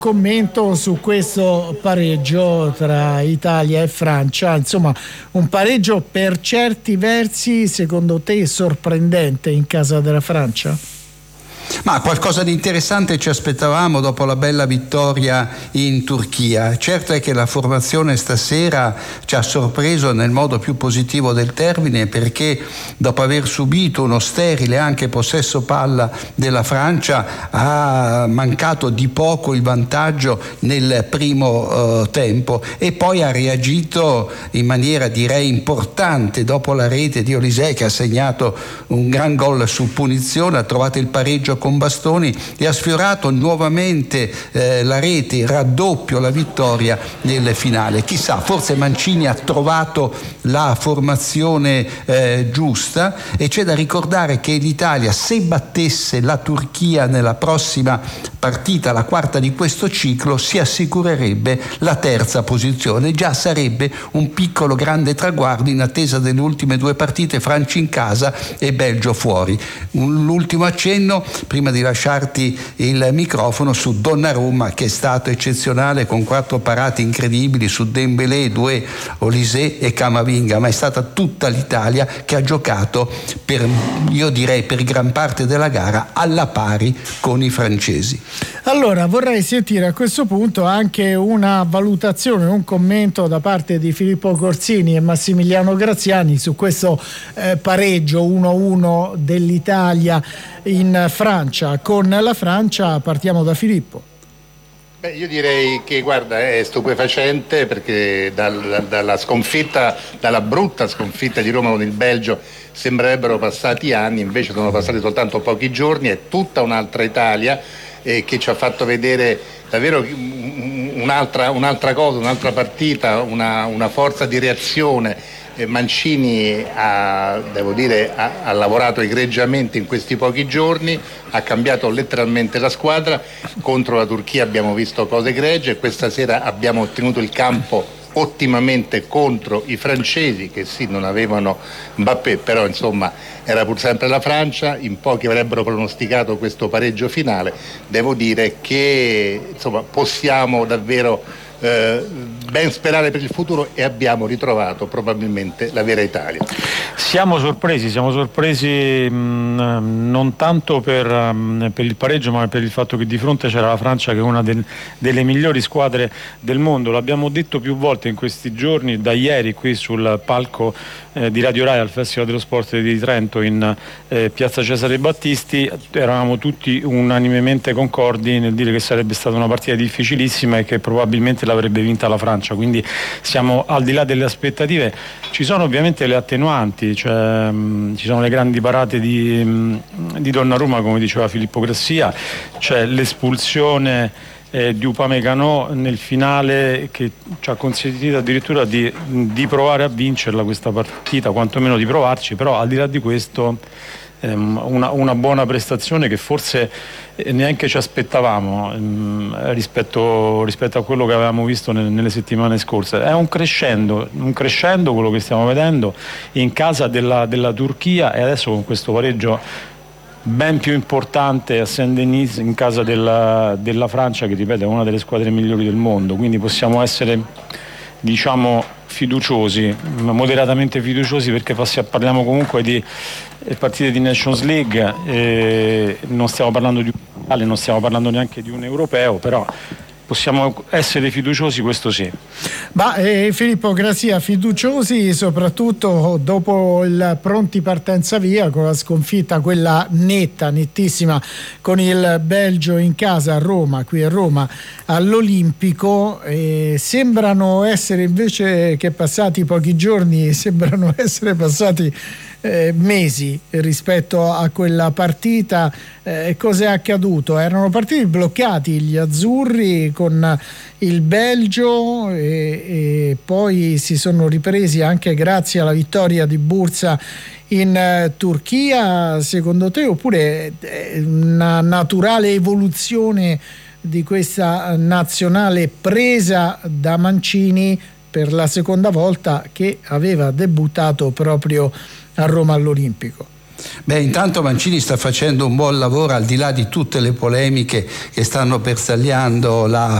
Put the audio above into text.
Commento su questo pareggio tra Italia e Francia, insomma un pareggio per certi versi secondo te sorprendente in casa della Francia? Ma qualcosa di interessante ci aspettavamo dopo la bella vittoria in Turchia. Certo è che la formazione stasera ci ha sorpreso nel modo più positivo del termine, perché dopo aver subito uno sterile anche possesso palla della Francia ha mancato di poco il vantaggio nel primo tempo e poi ha reagito in maniera direi importante dopo la rete di Olise, che ha segnato un gran gol su punizione, ha trovato il pareggio con Bastoni e ha sfiorato nuovamente la rete, il raddoppio, la vittoria nel finale. Chissà, forse Mancini ha trovato la formazione giusta, e c'è da ricordare che l'Italia, se battesse la Turchia nella prossima partita, la quarta di questo ciclo, si assicurerebbe la terza posizione. Già sarebbe un piccolo grande traguardo in attesa delle ultime due partite, Francia in casa e Belgio fuori. L'ultimo accenno prima di lasciarti il microfono su Donnarumma, che è stato eccezionale con 4 parate incredibili su Dembélé, 2 Olise e Camavinga, ma è stata tutta l'Italia che ha giocato io direi per gran parte della gara alla pari con i francesi. Allora vorrei sentire a questo punto anche una valutazione, un commento da parte di Filippo Corsini e Massimiliano Graziani su questo pareggio 1-1 dell'Italia in Francia. Con la Francia partiamo da Filippo. Beh, io direi che guarda, è stupefacente, perché dalla sconfitta, dalla brutta sconfitta di Roma con il Belgio sembrerebbero passati anni, invece sono passati soltanto pochi giorni. È tutta un'altra Italia che ci ha fatto vedere davvero un'altra cosa, un'altra partita, una forza di reazione. Mancini ha lavorato egregiamente in questi pochi giorni, ha cambiato letteralmente la squadra. Contro la Turchia abbiamo visto cose egregie, questa sera abbiamo ottenuto il campo ottimamente contro i francesi, che sì, non avevano Mbappé, però insomma era pur sempre la Francia. In pochi avrebbero pronosticato questo pareggio finale. Devo dire che insomma possiamo davvero ben sperare per il futuro, e abbiamo ritrovato probabilmente la vera Italia. Siamo sorpresi non tanto per il pareggio, ma per il fatto che di fronte c'era la Francia, che è una delle migliori squadre del mondo. L'abbiamo detto più volte in questi giorni, da ieri qui sul palco di Radio Rai al Festival dello Sport di Trento in piazza Cesare Battisti. Eravamo tutti unanimemente concordi nel dire che sarebbe stata una partita difficilissima e che probabilmente l'avrebbe vinta la Francia, quindi siamo al di là delle aspettative. Ci sono ovviamente le attenuanti, cioè ci sono le grandi parate di Donnarumma, come diceva Filippo Grassia, c'è l'espulsione di Upamecano nel finale, che ci ha consentito addirittura di provare a vincerla questa partita, quantomeno di provarci. Però al di là di questo una buona prestazione che forse neanche ci aspettavamo rispetto a quello che avevamo visto nelle settimane scorse. È un crescendo quello che stiamo vedendo in casa della Turchia, e adesso con questo pareggio ben più importante a Saint-Denis in casa della Francia, che ripeto è una delle squadre migliori del mondo, quindi possiamo essere fiduciosi, moderatamente fiduciosi, perché parliamo comunque di partite di Nations League, e non stiamo parlando di un mondiale, non stiamo parlando neanche di un europeo, però possiamo essere fiduciosi, questo sì. Ma Filippo Grasia, fiduciosi soprattutto dopo il pronti partenza via con la sconfitta, quella nettissima con il Belgio in casa a Roma, qui a Roma all'Olimpico. Sembrano essere, invece che passati pochi giorni, sembrano essere passati mesi rispetto a quella partita. Cosa è accaduto? Erano partiti bloccati gli azzurri con il Belgio e poi si sono ripresi anche grazie alla vittoria di Bursa in Turchia, secondo te, oppure una naturale evoluzione di questa nazionale presa da Mancini per la seconda volta, che aveva debuttato proprio a Roma all'Olimpico? Beh, intanto Mancini sta facendo un buon lavoro al di là di tutte le polemiche che stanno bersagliando la